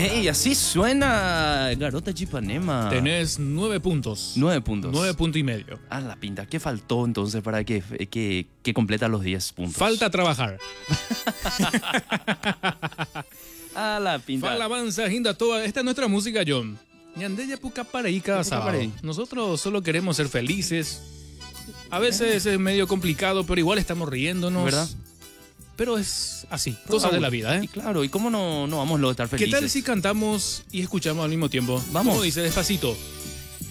Y así suena Garota de Ipanema. Tenés 9 puntos. 9 puntos. 9 puntos y medio. Ah, la pinta. ¿Qué faltó entonces para que completa los 10 puntos? Falta trabajar. Ah, la pinta. Fala avanza, Hinda toda. Esta es nuestra música, John. Ñandella puca para ahí cada sábado. Nosotros solo queremos ser felices. A veces es medio complicado, pero igual estamos riéndonos. ¿Verdad? Pero es así, cosas de la vida, ¿eh? Y claro, ¿y cómo no vamos a estar felices? ¿Qué tal si cantamos y escuchamos al mismo tiempo? Vamos. Como dice, despacito.